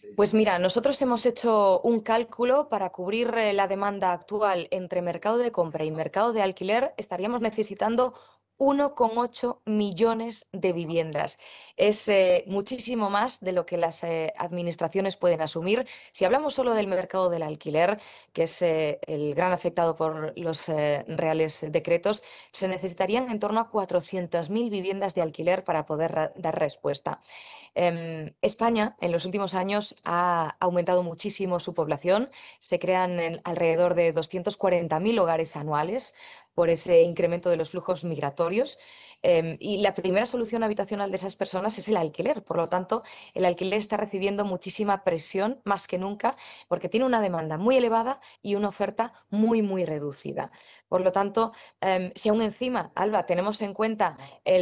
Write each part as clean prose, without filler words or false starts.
Pues mira, nosotros hemos hecho un cálculo para cubrir la demanda actual entre mercado de compra y mercado de alquiler. Estaríamos necesitando 1,8 millones de viviendas. Es muchísimo más de lo que las administraciones pueden asumir. Si hablamos solo del mercado del alquiler, que es el gran afectado por los reales decretos, se necesitarían en torno a 400.000 viviendas de alquiler para poder dar respuesta. España en los últimos años ha aumentado muchísimo su población. Se crean alrededor de 240.000 hogares anuales por ese incremento de los flujos migratorios. Y la primera solución habitacional de esas personas es el alquiler. Por lo tanto, el alquiler está recibiendo muchísima presión más que nunca porque tiene una demanda muy elevada y una oferta muy, muy reducida. Por lo tanto, si aún encima, Alba, tenemos en cuenta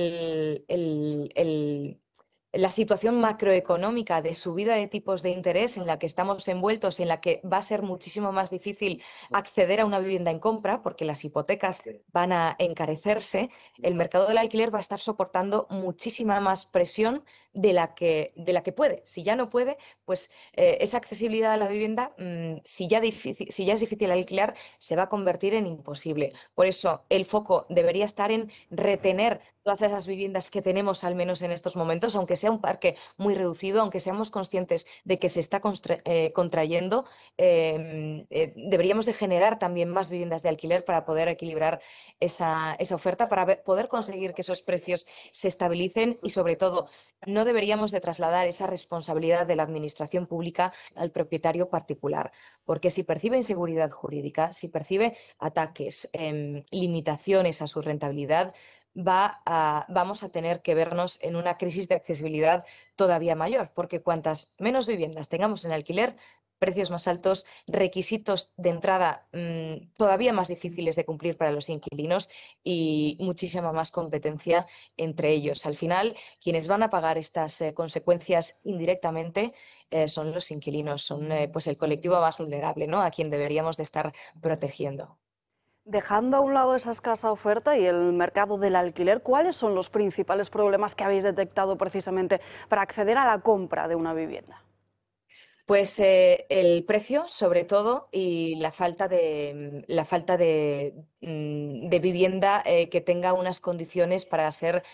la situación macroeconómica de subida de tipos de interés en la que estamos envueltos, en la que va a ser muchísimo más difícil acceder a una vivienda en compra porque las hipotecas van a encarecerse, el mercado del alquiler va a estar soportando muchísima más presión de la que puede. Si ya no puede, pues esa accesibilidad a la vivienda, si ya es difícil alquilar, se va a convertir en imposible. Por eso el foco debería estar en retener todas esas viviendas que tenemos al menos en estos momentos, aunque sea un parque muy reducido, aunque seamos conscientes de que se está contrayendo, deberíamos de generar también más viviendas de alquiler para poder equilibrar esa oferta, para poder conseguir que esos precios se estabilicen y sobre todo no deberíamos de trasladar esa responsabilidad de la administración pública al propietario particular, porque si percibe inseguridad jurídica, si percibe ataques, limitaciones a su rentabilidad, vamos a tener que vernos en una crisis de accesibilidad todavía mayor, porque cuantas menos viviendas tengamos en alquiler, precios más altos, requisitos de entrada todavía más difíciles de cumplir para los inquilinos y muchísima más competencia entre ellos. Al final, quienes van a pagar estas consecuencias indirectamente son los inquilinos, son pues el colectivo más vulnerable, ¿no? A quien deberíamos de estar protegiendo. Dejando a un lado esa escasa oferta y el mercado del alquiler, ¿cuáles son los principales problemas que habéis detectado precisamente para acceder a la compra de una vivienda? Pues el precio, sobre todo, y la falta de vivienda que tenga unas condiciones para ser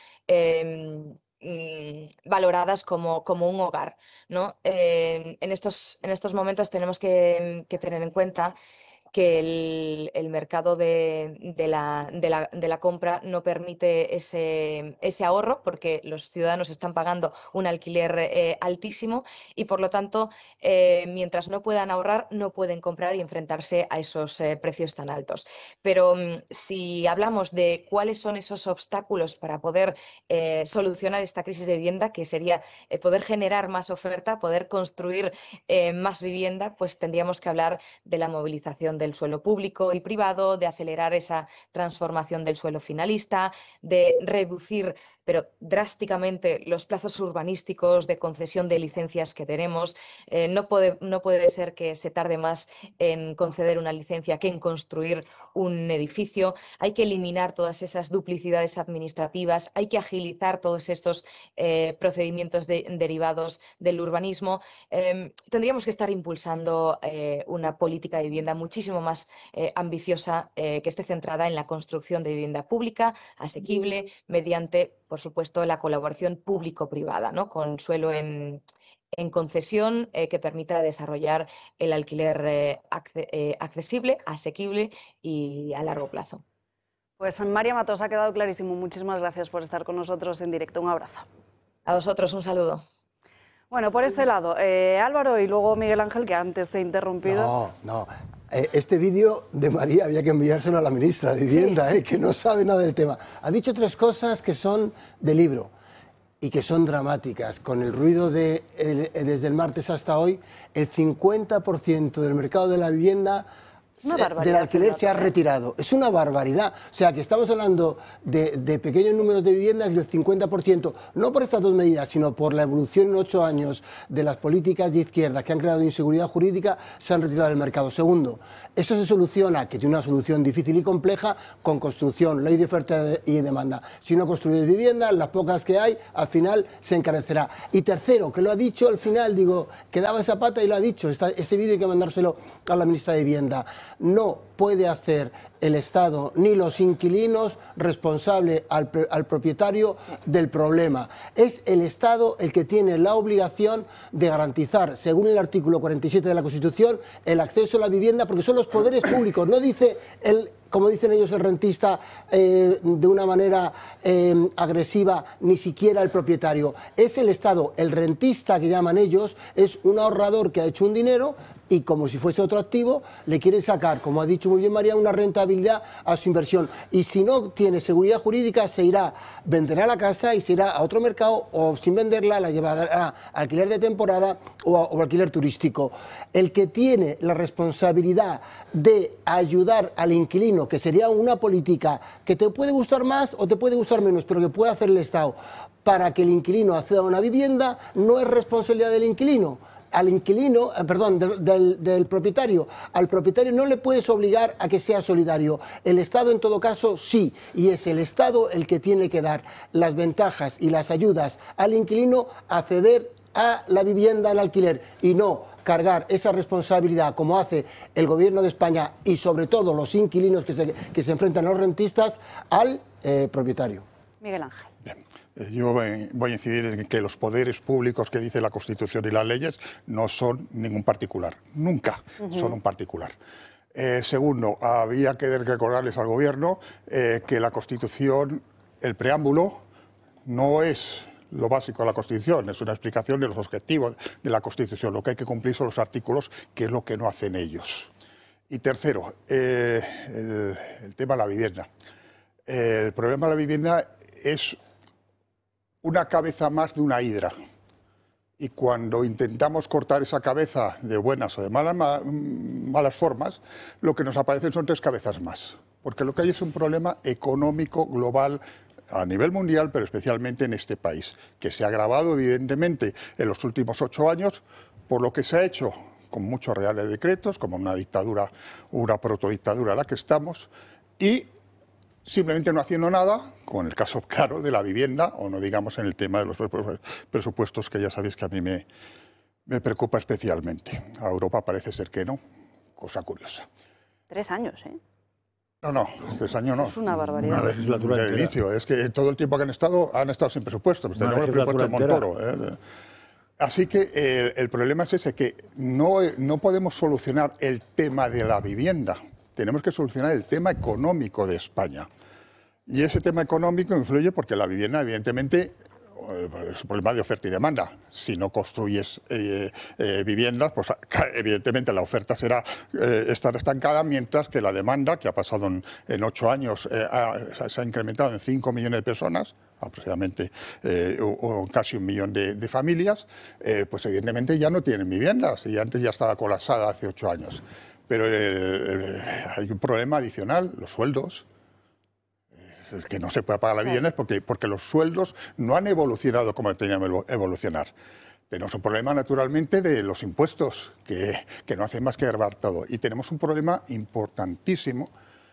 valoradas como un hogar, ¿no? En estos momentos tenemos que tener en cuenta que el mercado de la compra no permite ese ahorro porque los ciudadanos están pagando un alquiler altísimo y por lo tanto mientras no puedan ahorrar, no pueden comprar y enfrentarse a esos precios tan altos. Pero si hablamos de cuáles son esos obstáculos para poder solucionar esta crisis de vivienda, que sería poder generar más oferta, poder construir más vivienda, pues tendríamos que hablar de la movilización del suelo público y privado, de acelerar esa transformación del suelo finalista, de reducir pero drásticamente los plazos urbanísticos de concesión de licencias que tenemos. No puede ser que se tarde más en conceder una licencia que en construir un edificio. Hay que eliminar todas esas duplicidades administrativas, hay que agilizar todos estos procedimientos derivados del urbanismo. Tendríamos que estar impulsando una política de vivienda muchísimo más ambiciosa que esté centrada en la construcción de vivienda pública, asequible, mediante, por supuesto, la colaboración público-privada, ¿no? Con suelo en concesión que permita desarrollar el alquiler accesible, asequible y a largo plazo. Pues María Matos, ha quedado clarísimo. Muchísimas gracias por estar con nosotros en directo. Un abrazo. A vosotros un saludo. Bueno, por este lado, Álvaro y luego Miguel Ángel, que antes te he interrumpido. No, no. Este vídeo de María había que enviárselo a la ministra de Vivienda, Sí. que no sabe nada del tema. Ha dicho tres cosas que son de libro y que son dramáticas. Con el ruido desde el martes hasta hoy, el 50% del mercado de la vivienda del alquiler se ha retirado. Es una barbaridad. O sea, que estamos hablando de pequeños números de viviendas del 50%, no por estas dos medidas, sino por la evolución en 8 años de las políticas de izquierda que han creado inseguridad jurídica, se han retirado del mercado. Segundo, esto se soluciona, que tiene una solución difícil y compleja, con construcción, ley de oferta y demanda. Si no construyes viviendas, las pocas que hay, al final se encarecerá. Y tercero, que lo ha dicho al final, digo, que daba esa pata y lo ha dicho, este vídeo hay que mandárselo a la ministra de Vivienda. No puede hacer el Estado ni los inquilinos responsable al propietario del problema. Es el Estado el que tiene la obligación de garantizar, según el artículo 47 de la Constitución, el acceso a la vivienda, porque son los poderes públicos. No dice como dicen ellos, el rentista de una manera agresiva, ni siquiera el propietario. Es el Estado, el rentista que llaman ellos, es un ahorrador que ha hecho un dinero y como si fuese otro activo, le quiere sacar, como ha dicho muy bien María, una rentabilidad a su inversión. Y si no tiene seguridad jurídica, se irá, venderá la casa y se irá a otro mercado, o sin venderla, la llevará a alquiler de temporada o alquiler turístico. El que tiene la responsabilidad de ayudar al inquilino, que sería una política que te puede gustar más o te puede gustar menos, pero que puede hacer el Estado para que el inquilino acceda a una vivienda, no es responsabilidad del inquilino. Al inquilino, del propietario. Al propietario no le puedes obligar a que sea solidario. El Estado, en todo caso, sí. Y es el Estado el que tiene que dar las ventajas y las ayudas al inquilino a acceder a la vivienda en alquiler y no cargar esa responsabilidad, como hace el Gobierno de España y sobre todo los inquilinos que se enfrentan a los rentistas, al propietario. Miguel Ángel. Bien. Yo voy a incidir en que los poderes públicos que dice la Constitución y las leyes no son ningún particular, nunca son un particular. Segundo, había que recordarles al Gobierno que la Constitución, el preámbulo, no es lo básico de la Constitución, es una explicación de los objetivos de la Constitución. Lo que hay que cumplir son los artículos, que es lo que no hacen ellos. Y tercero, el tema de la vivienda. El problema de la vivienda es una cabeza más de una hidra. Y cuando intentamos cortar esa cabeza de buenas o de malas formas, lo que nos aparecen son 3 cabezas más. Porque lo que hay es un problema económico global a nivel mundial, pero especialmente en este país, que se ha agravado evidentemente en los últimos 8 años por lo que se ha hecho con muchos reales decretos, como una dictadura, una protodictadura a la que estamos, y simplemente no haciendo nada, con el caso claro de la vivienda, o no digamos en el tema de los presupuestos, que ya sabéis que a mí me preocupa especialmente. A Europa parece ser que no, cosa curiosa. 3 años, ¿eh? No, 3 años no. Es una barbaridad. Una legislatura De inicio, es que todo el tiempo que han estado sin presupuesto. Pues tenemos el presupuesto de Montoro. Así que el problema es ese, que no podemos solucionar el tema de la vivienda. Tenemos que solucionar el tema económico de España. Y ese tema económico influye porque la vivienda, evidentemente, es un problema de oferta y demanda. Si no construyes viviendas, pues evidentemente la oferta estará estancada, mientras que la demanda, que ha pasado en 8 años, se ha incrementado en 5 millones de personas, aproximadamente casi 1 millón de familias, pues evidentemente ya no tienen viviendas, y antes ya estaba colapsada hace 8 años. Pero hay un problema adicional, los sueldos. El que no se puede pagar la vivienda es porque los sueldos no han evolucionado como tenían que evolucionar. Tenemos un problema, naturalmente, de los impuestos, que no hacen más que grabar todo. Y tenemos un problema importantísimo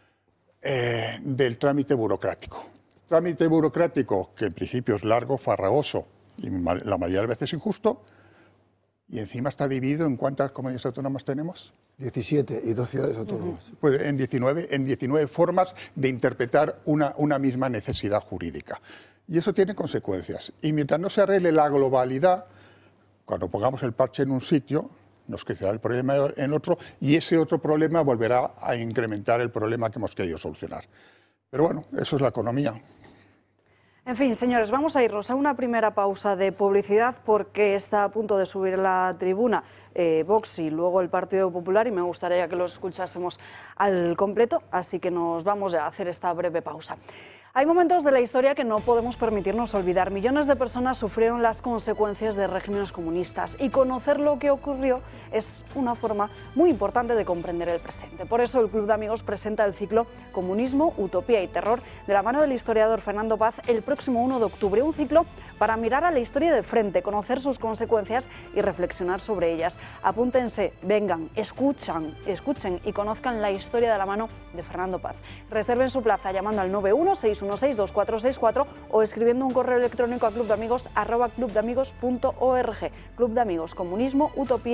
del trámite burocrático. Trámite burocrático que en principio es largo, farragoso y la mayoría de veces injusto, y encima está dividido en ¿cuántas comunidades autónomas tenemos? 17 y 2 ciudades autónomas. Pues en 19 formas de interpretar una misma necesidad jurídica. Y eso tiene consecuencias. Y mientras no se arregle la globalidad, cuando pongamos el parche en un sitio, nos crecerá el problema en otro, y ese otro problema volverá a incrementar el problema que hemos querido solucionar. Pero bueno, eso es la economía. En fin, señores, vamos a irnos a una primera pausa de publicidad porque está a punto de subir a la tribuna Vox y luego el Partido Popular, y me gustaría que los escuchásemos al completo, así que nos vamos a hacer esta breve pausa. Hay momentos de la historia que no podemos permitirnos olvidar. Millones de personas sufrieron las consecuencias de regímenes comunistas y conocer lo que ocurrió es una forma muy importante de comprender el presente. Por eso el Club de Amigos presenta el ciclo Comunismo, Utopía y Terror de la mano del historiador Fernando Paz el próximo 1 de octubre. Un ciclo para mirar a la historia de frente, conocer sus consecuencias y reflexionar sobre ellas. Apúntense, vengan, escuchen y conozcan la historia de la mano de Fernando Paz. Reserven su plaza llamando al 916162464 o escribiendo un correo electrónico a clubdeamigos@clubdeamigos.org. Club de Amigos, Comunismo, Utopía